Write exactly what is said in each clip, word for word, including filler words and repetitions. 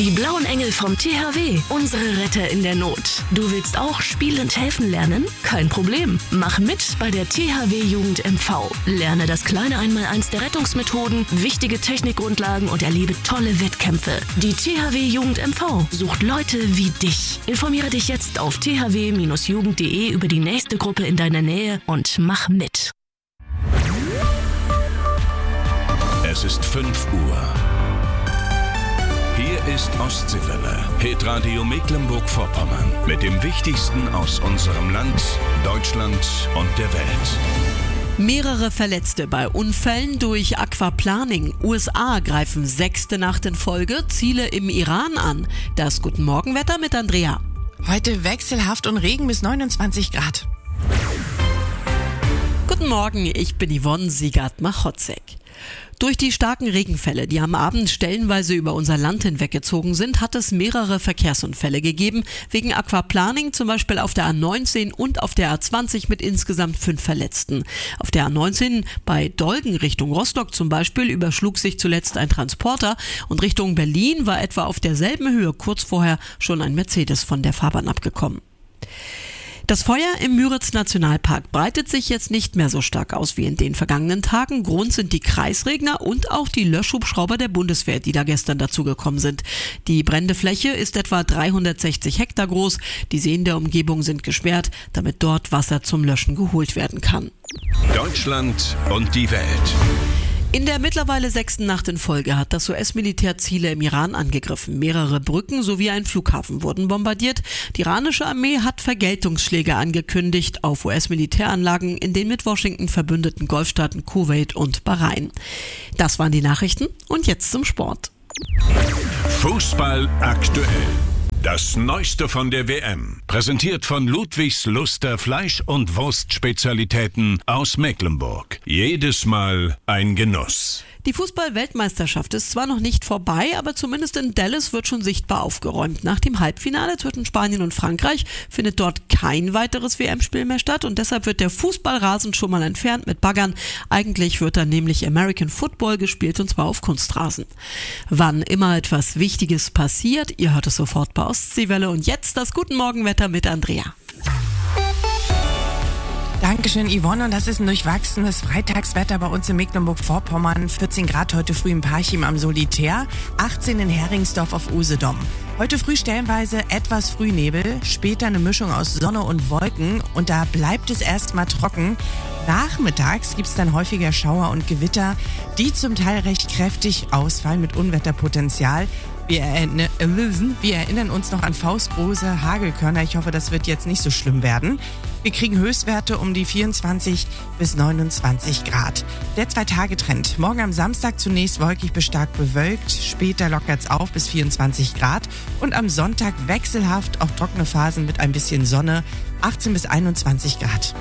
Die blauen Engel vom T H W, unsere Retter in der Not. Du willst auch spielend helfen lernen? Kein Problem. Mach mit bei der T H W Jugend M V. Lerne das kleine Einmaleins der Rettungsmethoden, wichtige Technikgrundlagen und erlebe tolle Wettkämpfe. Die T H W Jugend M V sucht Leute wie dich. Informiere dich jetzt auf t h w Bindestrich jugend punkt de über die nächste Gruppe in deiner Nähe und mach mit. Es ist fünf Uhr. Hier ist Ostseewelle, Hitradio Mecklenburg-Vorpommern mit dem Wichtigsten aus unserem Land, Deutschland und der Welt. Mehrere Verletzte bei Unfällen durch Aquaplaning. U S A greifen sechste Nacht in Folge Ziele im Iran an. Das Guten Morgen-Wetter mit Andrea. Heute wechselhaft und Regen bis neunundzwanzig Grad. Guten Morgen, ich bin Yvonne Siegert-Machotzek. Durch die starken Regenfälle, die am Abend stellenweise über unser Land hinweggezogen sind, hat es mehrere Verkehrsunfälle gegeben. Wegen Aquaplaning zum Beispiel auf der A neunzehn und auf der A zwanzig mit insgesamt fünf Verletzten. Auf der A neunzehn bei Dolgen Richtung Rostock zum Beispiel überschlug sich zuletzt ein Transporter und Richtung Berlin war etwa auf derselben Höhe kurz vorher schon ein Mercedes von der Fahrbahn abgekommen. Das Feuer im Müritz-Nationalpark breitet sich jetzt nicht mehr so stark aus wie in den vergangenen Tagen. Grund sind die Kreisregner und auch die Löschhubschrauber der Bundeswehr, die da gestern dazugekommen sind. Die brennende Fläche ist etwa dreihundertsechzig Hektar groß. Die Seen der Umgebung sind gesperrt, damit dort Wasser zum Löschen geholt werden kann. Deutschland und die Welt. In der mittlerweile sechsten Nacht in Folge hat das U S-Militär Ziele im Iran angegriffen. Mehrere Brücken sowie ein Flughafen wurden bombardiert. Die iranische Armee hat Vergeltungsschläge angekündigt auf U S-Militäranlagen in den mit Washington verbündeten Golfstaaten Kuwait und Bahrain. Das waren die Nachrichten und jetzt zum Sport. Fußball aktuell. Das Neueste von der W M, präsentiert von Ludwigs Luster Fleisch- und Wurstspezialitäten aus Mecklenburg. Jedes Mal ein Genuss. Die Fußball-Weltmeisterschaft ist zwar noch nicht vorbei, aber zumindest in Dallas wird schon sichtbar aufgeräumt. Nach dem Halbfinale zwischen Spanien und Frankreich findet dort kein weiteres W M-Spiel mehr statt und deshalb wird der Fußballrasen schon mal entfernt mit Baggern. Eigentlich wird dann nämlich American Football gespielt und zwar auf Kunstrasen. Wann immer etwas Wichtiges passiert, ihr hört es sofort bei Ostseewelle und jetzt das Guten Morgenwetter mit Andrea. Dankeschön, Yvonne. Und das ist ein durchwachsenes Freitagswetter bei uns in Mecklenburg-Vorpommern. vierzehn Grad heute früh im Parchim am Solitär, achtzehn in Heringsdorf auf Usedom. Heute früh stellenweise etwas Frühnebel, später eine Mischung aus Sonne und Wolken und da bleibt es erstmal trocken. Nachmittags gibt es dann häufiger Schauer und Gewitter, die zum Teil recht kräftig ausfallen mit Unwetterpotenzial. Wir, erinner- wir erinnern uns noch an faustgroße Hagelkörner. Ich hoffe, das wird jetzt nicht so schlimm werden. Wir kriegen Höchstwerte um die vierundzwanzig bis neunundzwanzig Grad. Der Zwei-Tage-Trend. Morgen am Samstag zunächst wolkig bis stark bewölkt. Später lockert's auf bis vierundzwanzig Grad. Und am Sonntag wechselhaft, auch trockene Phasen mit ein bisschen Sonne. achtzehn bis einundzwanzig Grad.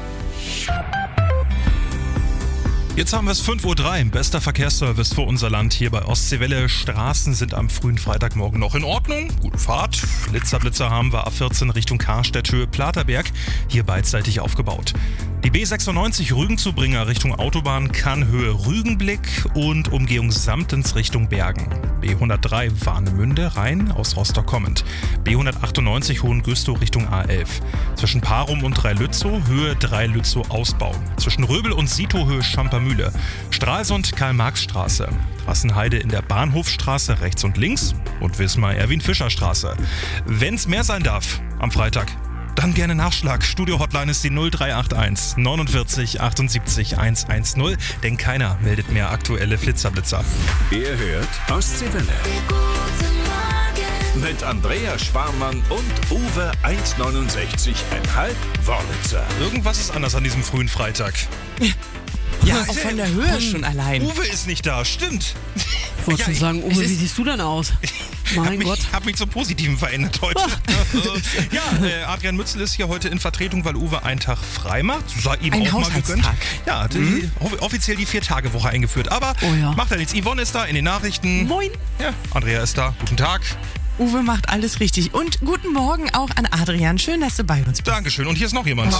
Jetzt haben wir es fünf Uhr drei, bester Verkehrsservice für unser Land hier bei Ostseewelle. Straßen sind am frühen Freitagmorgen noch in Ordnung. Gute Fahrt. Flitzer, Blitzer haben wir A vierzehn Richtung Karstedt, Höhe Platerberg, hier beidseitig aufgebaut. Die B sechsundneunzig Rügen-Zubringer Richtung Autobahn kann Höhe Rügenblick und Umgehung Samtens Richtung Bergen. B hundertdrei Warnemünde Rhein aus Rostock kommend. B hundertachtundneunzig Hohengüstow Richtung A elf. Zwischen Parum und Dreilützow Höhe Dreilützow Ausbau. Zwischen Röbel und Sito Höhe Schampermühle. Stralsund Karl-Marx-Straße. Trassenheide in der Bahnhofstraße rechts und links und Wismar Erwin-Fischer-Straße. Wenn's mehr sein darf am Freitag, dann gerne Nachschlag. Studio-Hotline ist die null drei acht eins neunundvierzig achtundsiebzig hundertzehn, denn keiner meldet mehr aktuelle Flitzerblitzer. Ihr hört Ostseewelle. Mit Andrea Sparmann und Uwe eins neunundsechzig Komma fünf Wörlitzer. Irgendwas ist anders an diesem frühen Freitag. Ja, auch von der Höhe schon allein. Uwe ist nicht da, stimmt. Ich wollte schon sagen, Uwe, wie siehst du denn aus? Mein hab Gott. Ich habe mich zum Positiven verändert heute. ja, äh, Adrian Mützel ist hier heute in Vertretung, weil Uwe einen Tag frei macht. Sei ihm Ein auch mal gegönnt. Haushaltstag. Ja, hat Mhm. die, offiziell die Vier-Tage-Woche eingeführt. Aber Oh ja. macht er nichts. Yvonne ist da in den Nachrichten. Moin. Ja, Andrea ist da. Guten Tag. Uwe macht alles richtig. Und guten Morgen auch an Adrian. Schön, dass du bei uns bist. Dankeschön. Und hier ist noch jemand.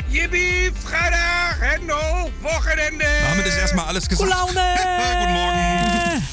Yippie, Freitag, Hände hoch, Wochenende. Damit ist erstmal alles gesagt. Gute Laune. Guten Morgen.